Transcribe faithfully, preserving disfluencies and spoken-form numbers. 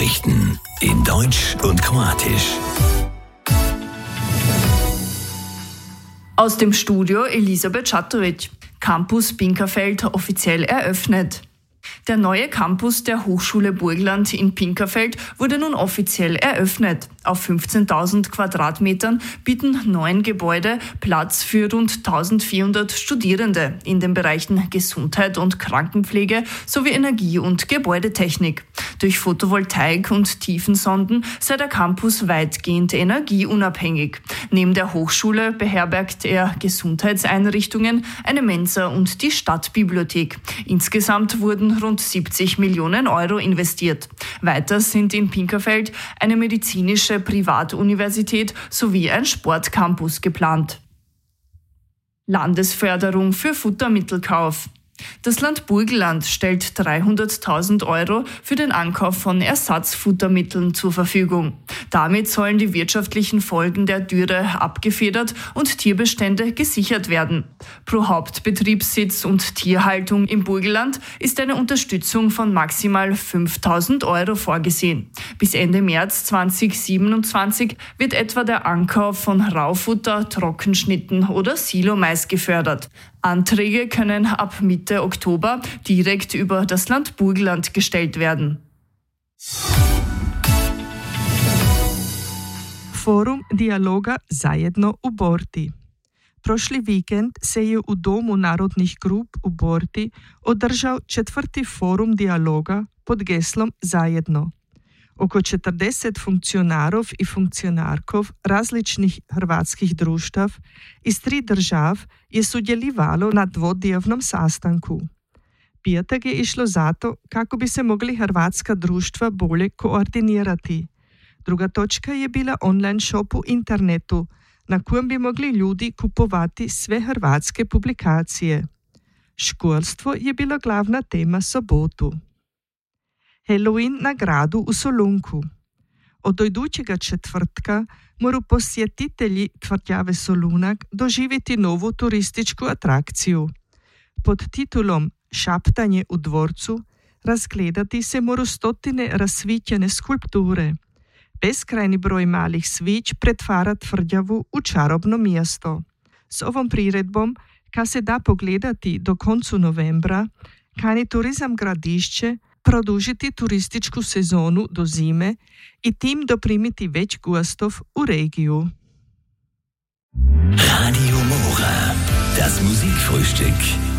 Nachrichten in Deutsch und Kroatisch. Aus dem Studio Elisabeth Schatovic. Campus Pinkerfeld offiziell eröffnet. Der neue Campus der Hochschule Burgenland in Pinkerfeld wurde nun offiziell eröffnet. Auf fünfzehntausend Quadratmetern bieten neun Gebäude Platz für rund eintausendvierhundert Studierende in den Bereichen Gesundheit und Krankenpflege sowie Energie- und Gebäudetechnik. Durch Photovoltaik und Tiefensonden sei der Campus weitgehend energieunabhängig. Neben der Hochschule beherbergt er Gesundheitseinrichtungen, eine Mensa und die Stadtbibliothek. Insgesamt wurden rund siebzig Millionen Euro investiert. Weiter sind in Pinkerfeld eine medizinische Privatuniversität sowie ein Sportcampus geplant. Landesförderung für Futtermittelkauf. Das Land Burgenland stellt dreihunderttausend Euro für den Ankauf von Ersatzfuttermitteln zur Verfügung. Damit sollen die wirtschaftlichen Folgen der Dürre abgefedert und Tierbestände gesichert werden. Pro Hauptbetriebssitz und Tierhaltung im Burgenland ist eine Unterstützung von maximal fünftausend Euro vorgesehen. Bis Ende März zweitausendsiebenundzwanzig wird etwa der Ankauf von Raufutter, Trockenschnitten oder Silomais gefördert. Anträge können ab Mitte Oktober direkt über das Land Burgenland gestellt werden. Forum dijaloga Zajedno u Borti. Prošli vikend se je u Domu narodnih grup u Borti održao četvrti forum dijaloga pod geslom Zajedno. Oko četrdeset funkcionarov i funkcionarkov različnih hrvatskih društav iz tri držav je sudjelovalo na dvodnevnom sastanku. Petak je išlo zato kako bi se mogli hrvatska društva bolje koordinirati. Druga točka je bila online shop u internetu, na kojem bi mogli ljudi kupovati sve hrvatske publikacije. Školstvo je bila glavna tema sobotu. Halloween na gradu u Solunku. Od idućega četvrtka moru posjetitelji tvrđave Solunak doživjeti novu turističku atrakciju. Pod titulom Šaptanje u dvorcu razgledati se moru stotine rasvitljene skulpture. Beskrajni broj malih svić pretvara tvrđavu u čarobno mjesto. S ovom priredbom, ka se da pogledati do koncu novembra, kani Turizam Gradišće produžiti turističku sezonu do zime i tim doprimiti već gostov u regiju. Radio Mora, das Musikfrühstück.